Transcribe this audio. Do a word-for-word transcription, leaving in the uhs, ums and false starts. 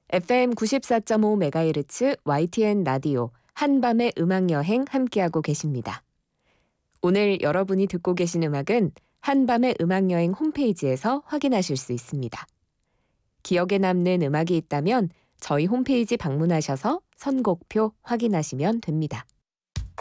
에프엠 구십사 점 오 메가헤르츠 와이티엔 라디오 한밤의 음악여행 함께하고 계십니다. 오늘 여러분이 듣고 계신 음악은 한밤의 음악여행 홈페이지에서 확인하실 수 있습니다. 기억에 남는 음악이 있다면 저희 홈페이지 방문하셔서 선곡표 확인하시면 됩니다.